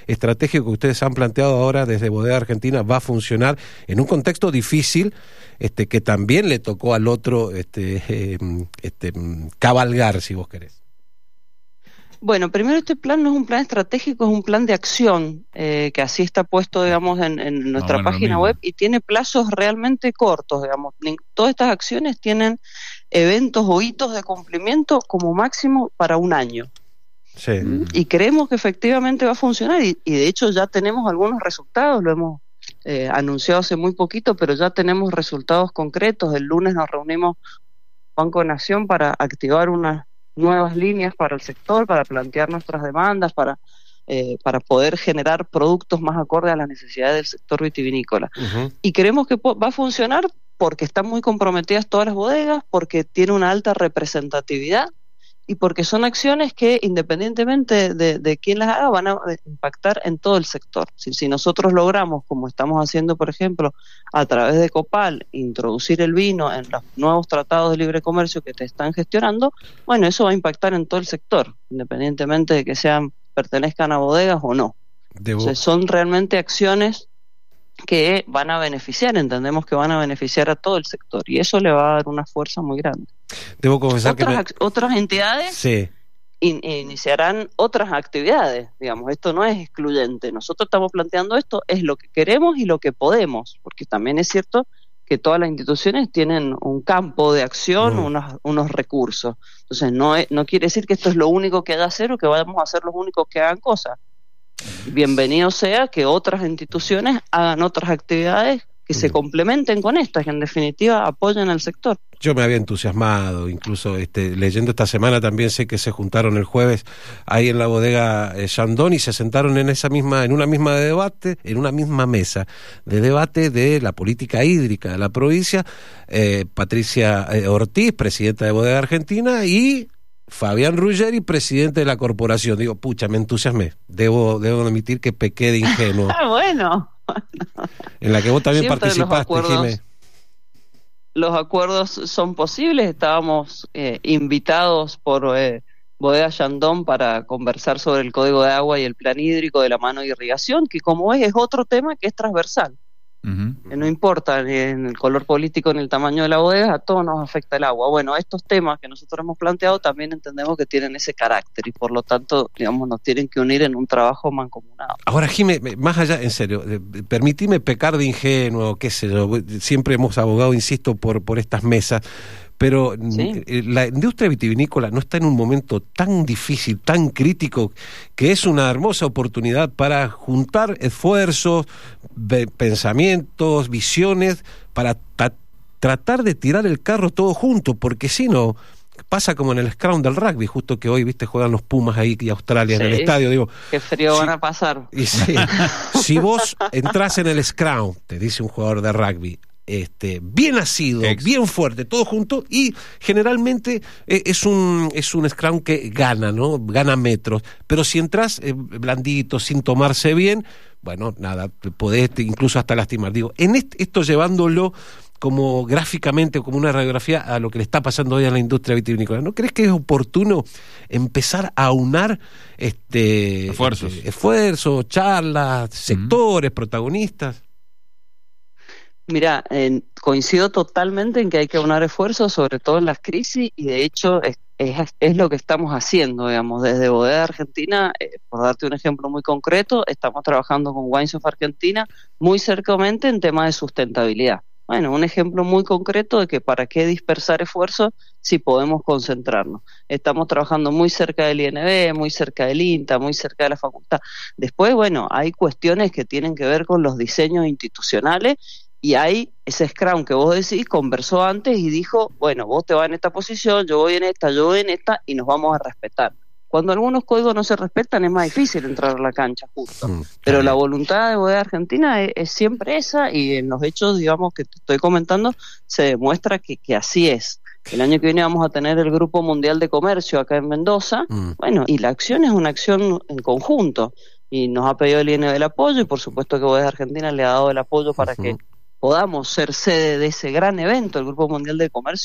estratégico que ustedes han planteado ahora desde Bodega Argentina va a funcionar en un contexto difícil, que también le tocó al otro cabalgar, si vos querés. Bueno, primero, este plan no es un plan estratégico, es un plan de acción, que así está puesto, digamos, en nuestra página web, y tiene plazos realmente cortos, digamos. Todas estas acciones tienen eventos o hitos de cumplimiento como máximo para un año. Sí. Y creemos que efectivamente va a funcionar, y de hecho ya tenemos algunos resultados, lo hemos anunciado hace muy poquito, pero ya tenemos resultados concretos. El lunes nos reunimos con Banco Nación para activar unas nuevas líneas para el sector, para plantear nuestras demandas, para poder generar productos más acordes a las necesidades del sector vitivinícola. Y creemos que va a funcionar porque están muy comprometidas todas las bodegas, porque tiene una alta representatividad y porque son acciones que, independientemente de quién las haga, van a impactar en todo el sector. Si nosotros logramos, como estamos haciendo, por ejemplo, a través de Copal, introducir el vino en los nuevos tratados de libre comercio que te están gestionando, bueno, eso va a impactar en todo el sector, independientemente de que pertenezcan a bodegas o no. Entonces, son realmente acciones que van a beneficiar, entendemos que van a beneficiar a todo el sector, y eso le va a dar una fuerza muy grande. Debo confesar otras entidades sí. Iniciarán otras actividades, digamos, esto no es excluyente. Nosotros estamos planteando esto, es lo que queremos y lo que podemos, porque también es cierto que todas las instituciones tienen un campo de acción, unos recursos. Entonces no quiere decir que esto es lo único que hay que hacer o que vamos a ser los únicos que hagan cosas. Bienvenido sea que otras instituciones hagan otras actividades que se complementen con estas, que en definitiva apoyen al sector. Yo me había entusiasmado, incluso leyendo esta semana también sé que se juntaron el jueves ahí en la bodega Chandon y se sentaron en una misma mesa de debate de la política hídrica de la provincia, Patricia Ortiz, presidenta de Bodega Argentina, y Fabián Ruggeri, presidente de la corporación. Digo, pucha, me entusiasmé. Debo admitir que pequé de ingenuo. Bueno. En la que vos también participaste, Jimé. Los acuerdos son posibles. Estábamos invitados por Bodega Chandon para conversar sobre el Código de Agua y el Plan Hídrico de la mano de irrigación, que como ves es otro tema que es transversal. No importa ni en el color político ni el tamaño de la bodega, a todos nos afecta el agua. Bueno, estos temas que nosotros hemos planteado también entendemos que tienen ese carácter y por lo tanto, digamos, nos tienen que unir en un trabajo mancomunado. Ahora, Jimé, más allá, en serio, permitime pecar de ingenuo, qué sé yo, siempre hemos abogado, insisto, por estas mesas, pero ¿sí? La industria vitivinícola no está en un momento tan difícil, tan crítico, que es una hermosa oportunidad para juntar esfuerzos, pensamientos, visiones, para tratar de tirar el carro todo junto, porque si no, pasa como en el scrum del rugby, justo que hoy, viste, juegan los Pumas ahí y Australia en el estadio, digo... Qué frío van a pasar. Y si vos entrás en el scrum, te dice un jugador de rugby, bien nacido, bien fuerte, todo junto, y generalmente es un scrum que gana, ¿no? Gana metros, pero si entras blandito, sin tomarse bien, bueno, nada, podés incluso hasta lastimar. Digo, en esto llevándolo como gráficamente, como una radiografía a lo que le está pasando hoy a la industria vitivinícola, ¿no crees que es oportuno empezar a aunar esfuerzos, charlas, sectores, protagonistas? Mira, coincido totalmente en que hay que aunar esfuerzos, sobre todo en las crisis, y de hecho es lo que estamos haciendo, digamos, desde Bodega Argentina, por darte un ejemplo muy concreto, estamos trabajando con Wines of Argentina muy cercamente en temas de sustentabilidad. Bueno, un ejemplo muy concreto de que para qué dispersar esfuerzos si podemos concentrarnos. Estamos trabajando muy cerca del INB, muy cerca del INTA, muy cerca de la facultad. Después, bueno, hay cuestiones que tienen que ver con los diseños institucionales. Y hay ese scrum que vos decís, conversó antes y dijo, bueno, vos te vas en esta posición, yo voy en esta, y nos vamos a respetar. Cuando algunos códigos no se respetan es más difícil entrar a la cancha justo. Pero la voluntad de Bodega Argentina es siempre esa, y en los hechos, digamos, que te estoy comentando, se demuestra que así es. El año que viene vamos a tener el Grupo Mundial de Comercio acá en Mendoza, bueno, y la acción es una acción en conjunto, y nos ha pedido el INB el apoyo, y por supuesto que Bodega Argentina le ha dado el apoyo para que podamos ser sede de ese gran evento, el Grupo Mundial de Comercio,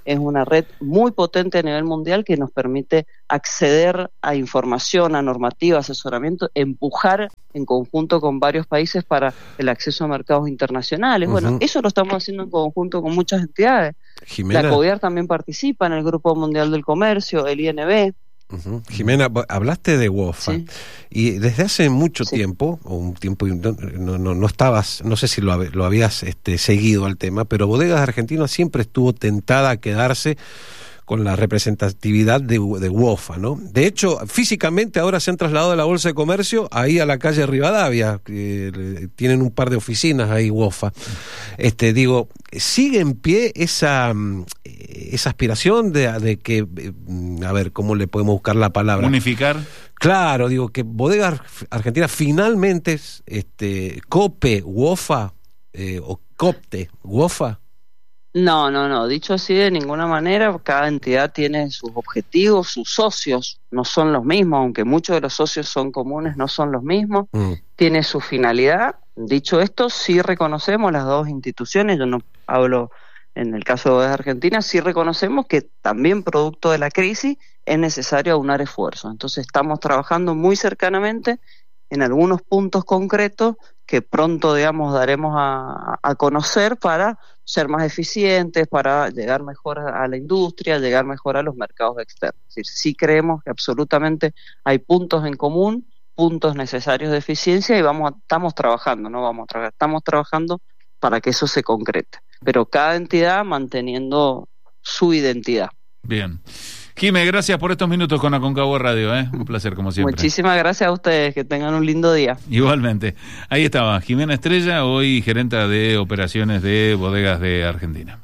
es una red muy potente a nivel mundial que nos permite acceder a información, a normativa, asesoramiento, empujar en conjunto con varios países para el acceso a mercados internacionales. Bueno, eso lo estamos haciendo en conjunto con muchas entidades. Jimena, la CODIAR también participa en el Grupo Mundial del Comercio, el INB. Jimena, hablaste de WOFA, sí. Y desde hace mucho tiempo, o un tiempo, no estabas, no sé si lo habías seguido al tema, pero Bodegas Argentinas siempre estuvo tentada a quedarse con la representatividad de WOFA, ¿no? De hecho, físicamente ahora se han trasladado de la Bolsa de Comercio ahí a la calle Rivadavia, tienen un par de oficinas ahí WOFA. Digo, ¿sigue en pie esa aspiración de que, a ver, ¿cómo le podemos buscar la palabra? Unificar. Claro, digo, que Bodegas Argentinas finalmente cope WOFA o copte WOFA. No, dicho así de ninguna manera, cada entidad tiene sus objetivos, sus socios no son los mismos, aunque muchos de los socios son comunes, no son los mismos, tiene su finalidad. Dicho esto, sí reconocemos las dos instituciones, yo no hablo en el caso de Bodegas Argentinas, sí reconocemos que también producto de la crisis es necesario aunar esfuerzos. Entonces estamos trabajando muy cercanamente en algunos puntos concretos que pronto, digamos, daremos a conocer para ser más eficientes, para llegar mejor a la industria, llegar mejor a los mercados externos. Es decir, sí creemos que absolutamente hay puntos en común, puntos necesarios de eficiencia y estamos trabajando para que eso se concrete. Pero cada entidad manteniendo su identidad. Bien. Jimé, gracias por estos minutos con Aconcagua Radio, un placer como siempre. Muchísimas gracias a ustedes, que tengan un lindo día. Igualmente. Ahí estaba Jimena Estrella, hoy gerenta de operaciones de Bodegas de Argentina.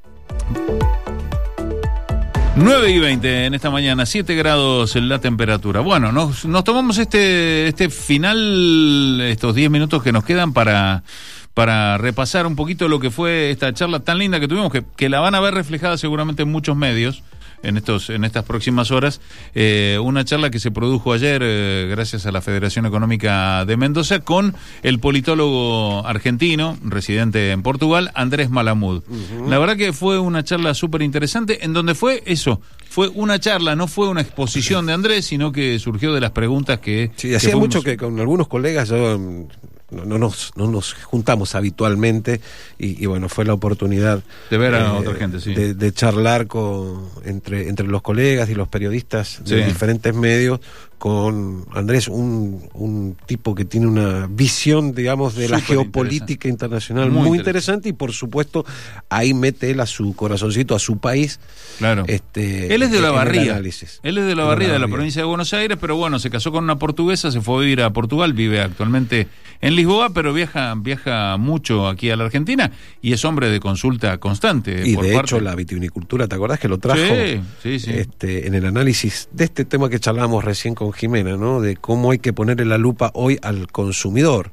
9:20 en esta mañana, 7 grados la temperatura. Bueno, nos tomamos este final, estos 10 minutos que nos quedan para repasar un poquito lo que fue esta charla tan linda que tuvimos, que la van a ver reflejada seguramente en muchos medios en estas próximas horas. Una charla que se produjo ayer gracias a la Federación Económica de Mendoza con el politólogo argentino residente en Portugal, Andrés Malamud. La verdad que fue una charla súper interesante en donde fue una charla, no fue una exposición de Andrés, sino que surgió de las preguntas que... Sí, hacía mucho que con algunos colegas yo... No nos juntamos habitualmente y bueno, fue la oportunidad de ver a otra gente, sí, de charlar entre los colegas y los periodistas de diferentes medios con Andrés, un tipo que tiene una visión, digamos, de la geopolítica internacional muy interesante y por supuesto ahí mete él a su corazoncito, a su país. Claro. Él es de Olavarría. Él es de Olavarría, de la provincia de Buenos Aires, pero bueno, se casó con una portuguesa, se fue a vivir a Portugal, vive actualmente en Lisboa, pero viaja mucho aquí a la Argentina y es hombre de consulta constante. Y de hecho la vitivinicultura, ¿te acordás que lo trajo? Sí. En el análisis de este tema que charlábamos recién con Jimena, ¿no? De cómo hay que ponerle la lupa hoy al consumidor.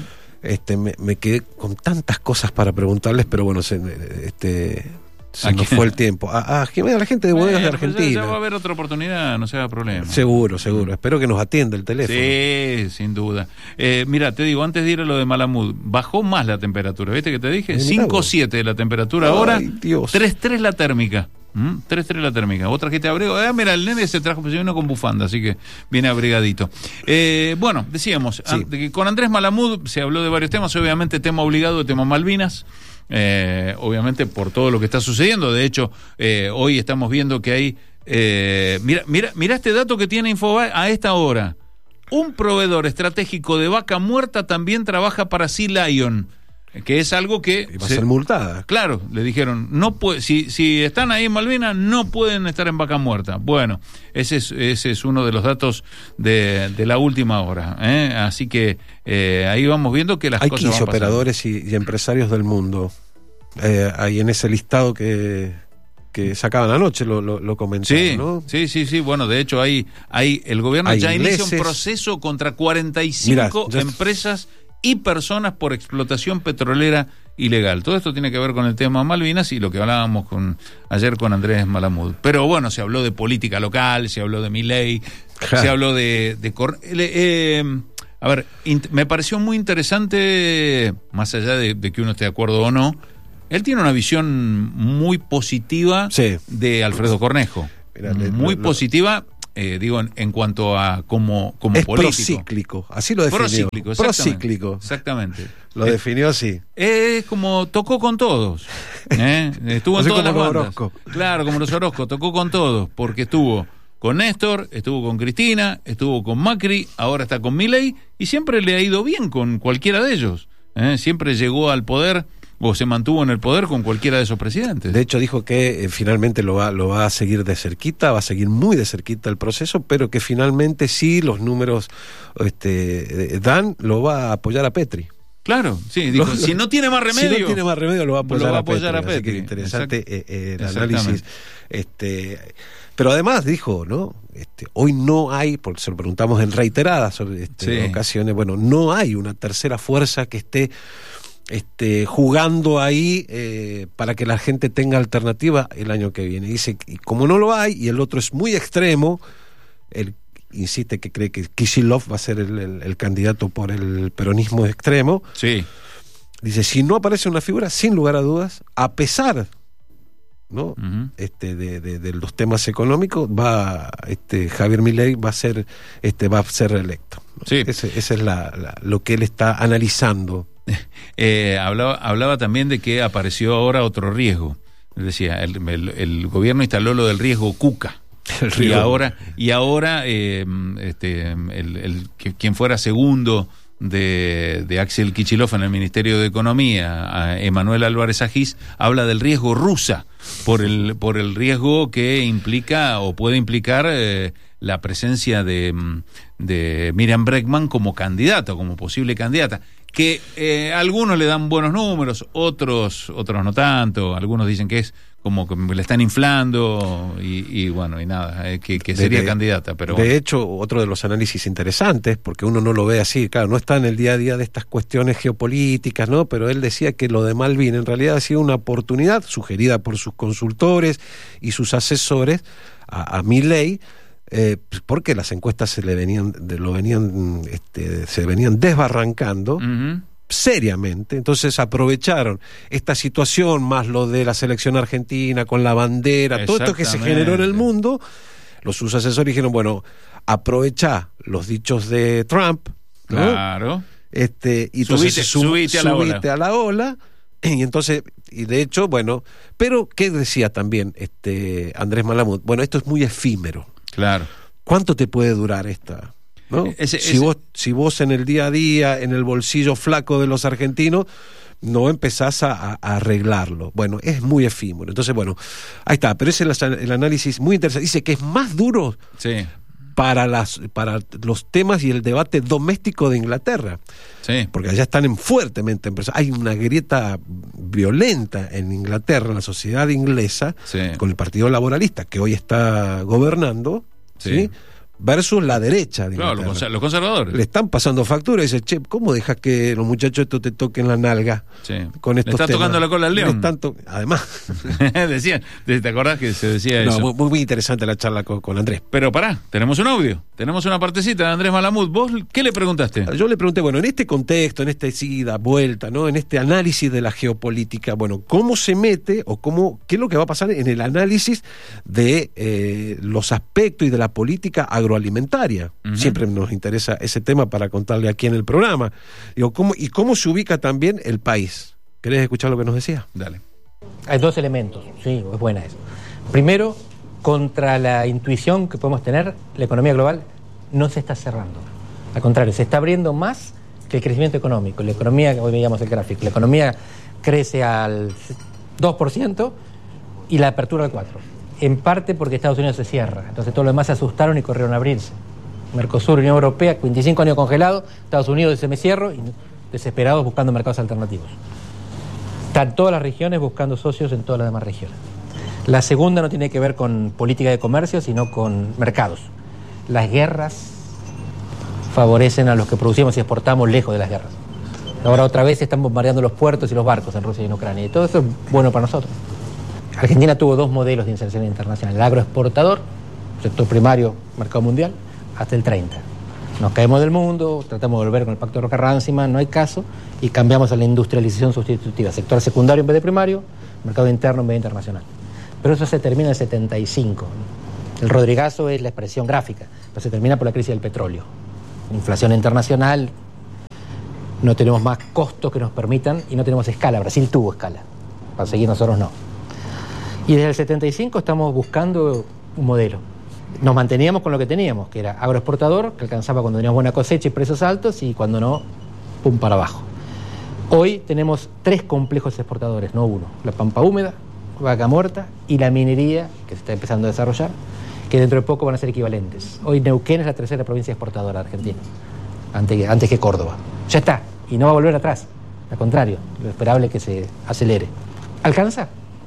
Me quedé con tantas cosas para preguntarles, pero bueno, se nos fue el tiempo. Jimena, la gente de Bodegas de Argentina. Ya va a haber otra oportunidad, no se haga problema. Seguro. Espero que nos atienda el teléfono. Sí, sin duda. Mira, te digo, antes de ir a lo de Malamud, bajó más la temperatura, ¿viste que te dije? 5.7 la temperatura ahora, 3.3 la térmica. 3.3 la térmica. Otra que te abrigo. Mira, el nene se trajo, pues vino con bufanda, así que viene abrigadito. Bueno, decíamos, que con Andrés Malamud se habló de varios temas, obviamente tema obligado, tema Malvinas. Obviamente por todo lo que está sucediendo. De hecho, hoy estamos viendo que hay mira este dato que tiene Infobae a esta hora. Un proveedor estratégico de vaca muerta también trabaja para Sea Lion, que es algo que va a ser multada. Claro, le dijeron, no puede, si están ahí en Malvinas, no pueden estar en vaca muerta. Bueno, ese es uno de los datos de la última hora, así que ahí vamos viendo que las hay cosas 15 operadores y empresarios del mundo ahí en ese listado que sacaban anoche, lo comentaron, ¿no? Sí, bueno, de hecho el gobierno ya inicia un proceso contra 45 empresas y personas por explotación petrolera ilegal. Todo esto tiene que ver con el tema Malvinas y lo que hablábamos ayer con Andrés Malamud. Pero bueno, se habló de política local, se habló de Milei, se habló a ver, me pareció muy interesante, más allá de que uno esté de acuerdo o no, Él tiene una visión muy positiva de Alfredo Cornejo. Mirá, muy positiva, digo, en cuanto a como político. Procíclico, así lo definió. Procíclico. Exactamente. Lo definió así. Es como tocó con todos. Estuvo en todas las bandas. Orozco. Claro, como los Orozco, tocó con todos, porque estuvo con Néstor, estuvo con Cristina, estuvo con Macri, ahora está con Milei, y siempre le ha ido bien con cualquiera de ellos. Siempre llegó al poder o se mantuvo en el poder con cualquiera de esos presidentes. De hecho dijo que finalmente lo va a seguir de cerquita, va a seguir muy de cerquita el proceso, pero que finalmente sí los números dan, lo va a apoyar a Petri. Claro, sí, dijo, si no tiene más remedio. Si no tiene más remedio, lo va a apoyar a Petri. Así que interesante el análisis. Pero además dijo, ¿no? Hoy no hay, porque se lo preguntamos en reiteradas ocasiones, bueno, no hay una tercera fuerza que esté jugando ahí para que la gente tenga alternativa el año que viene. Dice, y como no lo hay, y el otro es muy extremo, él insiste que cree que Kicillof va a ser el candidato por el peronismo extremo. Sí. Dice, si no aparece una figura, sin lugar a dudas, a pesar, ¿no? De los temas económicos, Javier Milei va a ser reelecto. Sí. Esa es lo que él está analizando. Hablaba también de que apareció ahora otro riesgo. Decía, el gobierno instaló lo del riesgo Cuca. Y ahora quien fuera segundo de Axel Kicillof en el Ministerio de Economía, Emanuel Álvarez Agis, habla del riesgo rusa por el riesgo que implica o puede implicar la presencia de Miriam Bregman como candidata, como posible candidata, que algunos le dan buenos números, otros no tanto, algunos dicen que es como que le están inflando y nada, que sería candidata. Pero de hecho, otro de los análisis interesantes, porque uno no lo ve así, claro, no está en el día a día de estas cuestiones geopolíticas, ¿no? Pero él decía que lo de Malvin en realidad ha sido una oportunidad sugerida por sus consultores y sus asesores a Milei, porque las encuestas se venían desbarrancando. Seriamente, entonces aprovecharon esta situación más lo de la selección argentina con la bandera, todo esto que se generó en el mundo. Sus asesores dijeron, bueno, aprovechá los dichos de Trump, ¿no? Claro. Y entonces subite a la ola. Y entonces, y de hecho, bueno, pero ¿qué decía también Andrés Malamud? Bueno, esto es muy efímero. Claro. ¿Cuánto te puede durar esta? ¿No? Si vos en el día a día, en el bolsillo flaco de los argentinos, no empezás a arreglarlo. Bueno, es muy efímero. Entonces, bueno, ahí está. Pero ese es el análisis muy interesante. Dice que es más duro para los temas y el debate doméstico de Inglaterra. Sí. Porque allá están fuertemente empresarios. Hay una grieta violenta en Inglaterra, en la sociedad inglesa, con el Partido Laboralista, que hoy está gobernando, ¿sí? Versus la derecha de Inglaterra. Claro, los conservadores. Le están pasando factura y dice, che, ¿cómo dejas que los muchachos esto te toquen la nalga? Con estos Le está tocando la cola al león. Además. Decían, ¿te acordás que se decía eso? Muy, muy interesante la charla con Andrés. Pero pará, tenemos un audio, tenemos una partecita de Andrés Malamud. ¿Vos qué le preguntaste? Yo le pregunté, bueno, en este contexto, en esta ida, vuelta, ¿no? En este análisis de la geopolítica, bueno, ¿cómo se mete o qué es lo que va a pasar en el análisis de los aspectos y de la política agroalimentaria? Siempre nos interesa ese tema para contarle aquí en el programa. Digo, ¿cómo se ubica también el país? ¿Querés escuchar lo que nos decía? Dale. Hay dos elementos, sí, es buena eso. Primero, contra la intuición que podemos tener, la economía global no se está cerrando. Al contrario, se está abriendo más que el crecimiento económico. La economía, hoy veíamos el gráfico, la economía crece al 2% y la apertura al 4%. En parte porque Estados Unidos se cierra. Entonces todos los demás se asustaron y corrieron a abrirse. Mercosur, Unión Europea, 25 años congelado, Estados Unidos dice me cierro, y desesperados buscando mercados alternativos. Están todas las regiones buscando socios en todas las demás regiones. La segunda no tiene que ver con política de comercio, sino con mercados. Las guerras favorecen a los que producimos y exportamos lejos de las guerras. Ahora otra vez están bombardeando los puertos y los barcos en Rusia y en Ucrania, y todo eso es bueno para nosotros. Argentina tuvo dos modelos de inserción internacional: el agroexportador, sector primario, mercado mundial, hasta el 30. Nos caemos del mundo, tratamos de volver con el pacto de Roca-Runciman, no hay caso, y cambiamos a la industrialización sustitutiva, sector secundario en vez de primario, mercado interno en vez de internacional. Pero eso se termina en el 75. El Rodrigazo es la expresión gráfica, pero se termina por la crisis del petróleo. Inflación internacional, no tenemos más costos que nos permitan y no tenemos escala. Brasil tuvo escala, para seguir nosotros no. Y desde el 75 estamos buscando un modelo. Nos manteníamos con lo que teníamos, que era agroexportador, que alcanzaba cuando teníamos buena cosecha y precios altos, y cuando no, pum para abajo. Hoy tenemos 3 complejos exportadores, no uno. La pampa húmeda, Vaca Muerta y la minería, que se está empezando a desarrollar, que dentro de poco van a ser equivalentes. Hoy Neuquén es la 3ª provincia exportadora de Argentina, antes que Córdoba. Ya está, y no va a volver atrás. Al contrario, lo esperable es que se acelere. ¿Alcanza?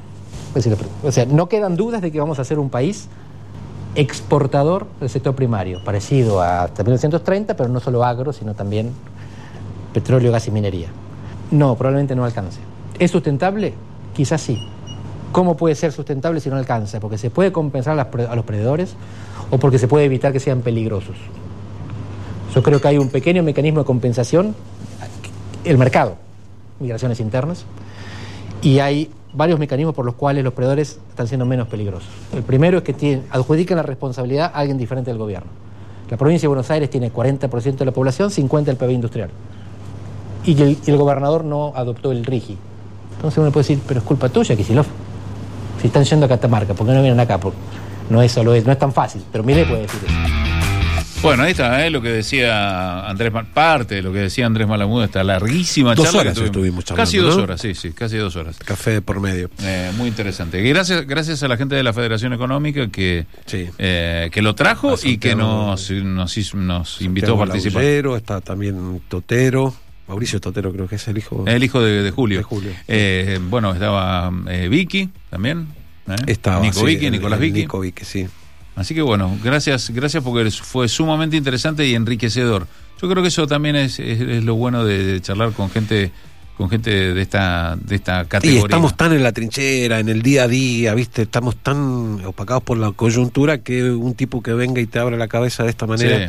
O sea, no quedan dudas de que vamos a ser un país exportador del sector primario, parecido hasta 1930, pero no solo agro, sino también petróleo, gas y minería. No, probablemente no alcance. ¿Es sustentable? Quizás sí. ¿Cómo puede ser sustentable si no alcanza? Porque se puede compensar a los perdedores o porque se puede evitar que sean peligrosos. Yo creo que hay un pequeño mecanismo de compensación, el mercado, migraciones internas, y hay varios mecanismos por los cuales los perdedores están siendo menos peligrosos. El primero es que adjudican la responsabilidad a alguien diferente del gobierno. La provincia de Buenos Aires tiene 40% de la población, 50% del PIB industrial. Y el gobernador no adoptó el RIGI. Entonces uno puede decir, pero es culpa tuya, Kicillof. Si están yendo a Catamarca, ¿por qué no vienen acá? Porque no es tan fácil, pero Milei puede decir eso. Bueno, ahí está, lo que decía parte de lo que decía Andrés Malamud, esta larguísima charla que tuvimos charlando, casi 2 horas, sí, casi 2 horas. Café de por medio. Muy interesante. Y gracias a la gente de la Federación Económica que lo trajo y que nos invitó a participar. Está también Totero. Mauricio Totero creo que es el hijo de Julio. Bueno, estaba Vicky también. Estaba Nicolás Vicky. Nico Vicky, sí. Así que bueno, gracias porque fue sumamente interesante y enriquecedor. Yo creo que eso también es lo bueno de charlar con gente de esta categoría. Y estamos tan en la trinchera, en el día a día, ¿viste? Estamos tan opacados por la coyuntura que un tipo que venga y te abra la cabeza de esta manera,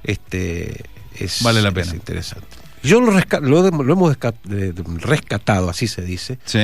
vale la pena. Es interesante. Yo lo hemos rescatado, así se dice. Sí.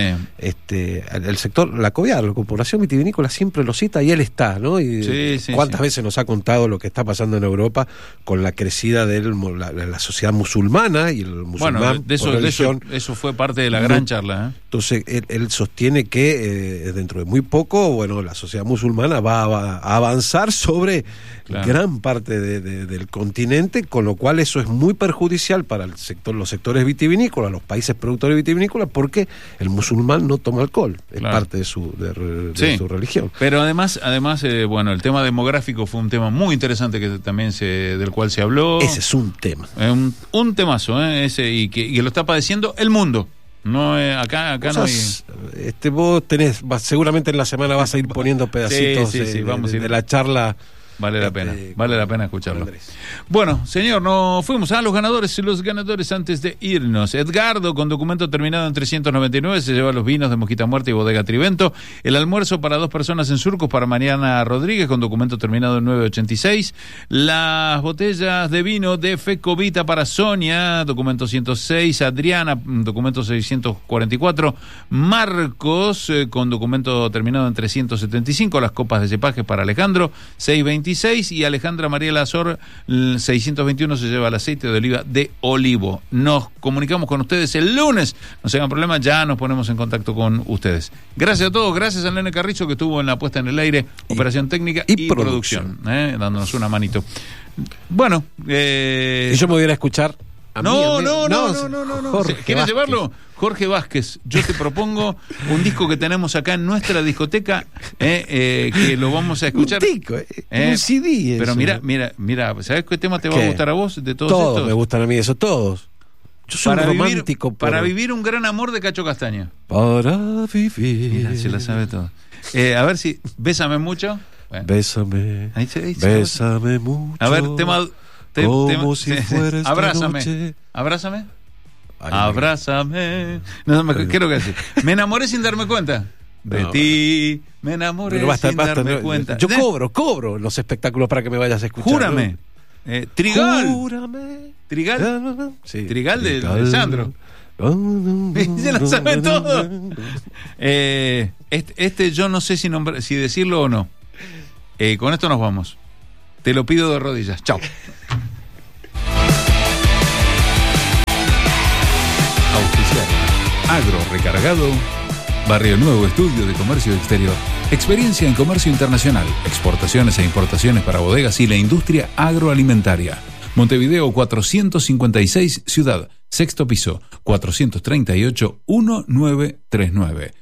El sector, la COVIAR, la Corporación Vitivinícola, siempre lo cita y él está, ¿no? Y cuántas veces nos ha contado lo que está pasando en Europa con la crecida de la sociedad musulmana y el musulmán. Bueno, eso fue parte de la gran charla. Entonces, él sostiene que dentro de muy poco, la sociedad musulmana va a avanzar sobre gran parte del continente, con lo cual eso es muy perjudicial para los sectores vitivinícolas, los países productores vitivinícolas, porque el musulmán no toma alcohol, es parte de su religión. Pero además, el tema demográfico fue un tema muy interesante que también del cual se habló. Ese es un tema. Un temazo, ese y que lo está padeciendo el mundo. No, acá no hay. Vos seguramente en la semana vas a ir poniendo pedacitos de la charla. Vale la pena escucharlo. Andrés. Bueno, señor, nos fuimos a los ganadores antes de irnos. Edgardo, con documento terminado en 399, se lleva los vinos de Mosquita Muerta y Bodega Trivento. El almuerzo para 2 personas en Surcos para Mariana Rodríguez, con documento terminado en 986. Las botellas de vino de Fecovita para Sonia, documento 106. Adriana, documento 644. Marcos, con documento terminado en 375. Las copas de cepaje para Alejandro, 626. Y Alejandra María Lazor, 621, se lleva el aceite de oliva de Olivo. Nos comunicamos con ustedes el lunes. No se hagan problema, ya nos ponemos en contacto con ustedes. Gracias a todos, gracias a Nene Carrizo, que estuvo en la puesta en el aire, operación técnica y producción, dándonos una manito. Bueno, y yo me voy a ir a escuchar. No. ¿Quieres llevarlo? Jorge Vázquez, yo te propongo un disco que tenemos acá en nuestra discoteca, que lo vamos a escuchar. Un CD. Pero mira, ¿sabes qué tema te va a gustar a vos de todos estos? Me gustan a mí esos todos. Yo soy un romántico. Para vivir un gran amor de Cacho Castaña. Para vivir. Mira, se la sabe todo. A ver si, Bésame mucho. Bueno. Bésame mucho. A ver, como si fuera Abrázame. Abrázame. No, quiero que así. Me enamoré sin darme cuenta. De ti, me enamoré sin darme cuenta. Yo cobro los espectáculos para que me vayas a escuchar. Júrame. Trigal. Júrame. Trigal. Sí, Trigal de Sandro. Se lo sabe todo. Este yo no sé si decirlo o no. Con esto nos vamos. Te lo pido de rodillas. Chao. Auspiciar. Agro Recargado. Barrio Nuevo, Estudio de Comercio Exterior. Experiencia en comercio internacional. Exportaciones e importaciones para bodegas y la industria agroalimentaria. Montevideo 456, Ciudad. Sexto piso, 438-1939.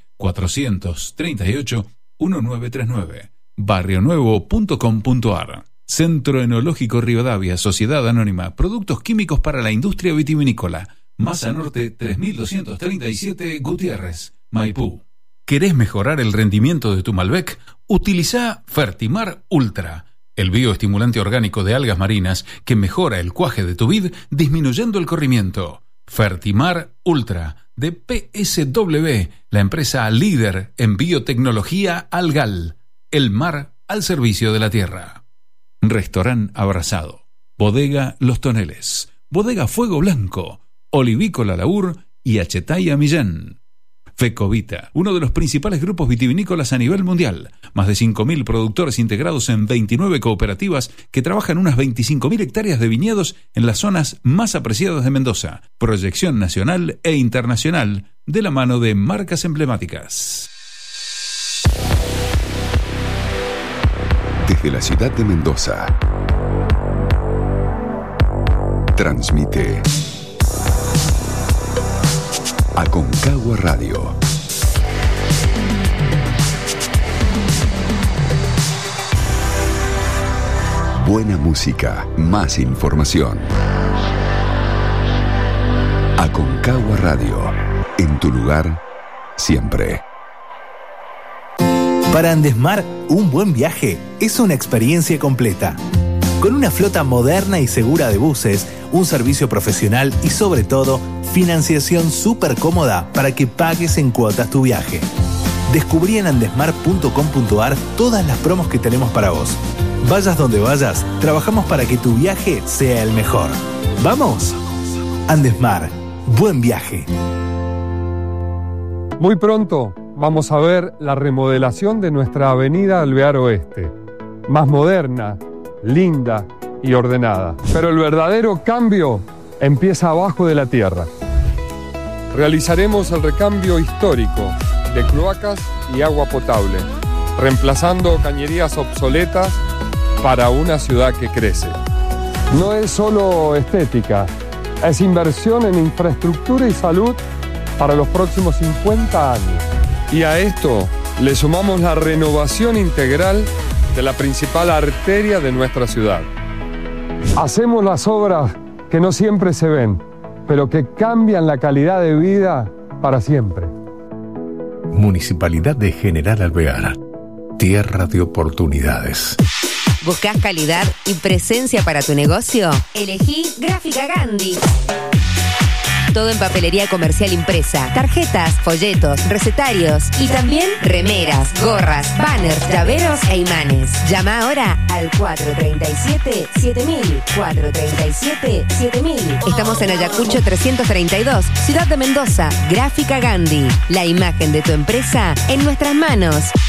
438-1939. Barrionuevo.com.ar. Centro Enológico Rivadavia, Sociedad Anónima. Productos químicos para la industria vitivinícola. Masa Norte 3237, Gutiérrez, Maipú. ¿Querés mejorar el rendimiento de tu Malbec? Utiliza Fertimar Ultra, el bioestimulante orgánico de algas marinas que mejora el cuaje de tu vid disminuyendo el corrimiento. Fertimar Ultra, de PSW, la empresa líder en biotecnología algal. El mar al servicio de la tierra. Restaurant Abrazado. Bodega Los Toneles. Bodega Fuego Blanco. Olivícola Laur y Achetaya Millán. Fecovita, uno de los principales grupos vitivinícolas a nivel mundial. Más de 5.000 productores integrados en 29 cooperativas que trabajan unas 25.000 hectáreas de viñedos en las zonas más apreciadas de Mendoza. Proyección nacional e internacional de la mano de marcas emblemáticas. Desde la ciudad de Mendoza, transmite Aconcagua Radio. Buena música, más información. Aconcagua Radio, en tu lugar, siempre. Para Andesmar, un buen viaje es una experiencia completa. Con una flota moderna y segura de buses, un servicio profesional y sobre todo, financiación súper cómoda para que pagues en cuotas tu viaje. Descubrí en andesmar.com.ar todas las promos que tenemos para vos. Vayas donde vayas, trabajamos para que tu viaje sea el mejor. ¡Vamos! Andesmar, buen viaje. Muy pronto vamos a ver la remodelación de nuestra avenida Alvear Oeste. Más moderna, linda y ordenada. Pero el verdadero cambio empieza abajo de la tierra. Realizaremos el recambio histórico de cloacas y agua potable, reemplazando cañerías obsoletas para una ciudad que crece. No es solo estética, es inversión en infraestructura y salud para los próximos 50 años. Y a esto le sumamos la renovación integral de la principal arteria de nuestra ciudad. Hacemos las obras que no siempre se ven, pero que cambian la calidad de vida para siempre. Municipalidad de General Alvear. Tierra de oportunidades. ¿Buscás calidad y presencia para tu negocio? Elegí Gráfica Gandhi. Todo en papelería comercial impresa, tarjetas, folletos, recetarios y también remeras, gorras, banners, llaveros e imanes. Llama ahora al 437-7000. 437-7000. Estamos en Ayacucho 332, Ciudad de Mendoza. Gráfica Gandhi. La imagen de tu empresa en nuestras manos.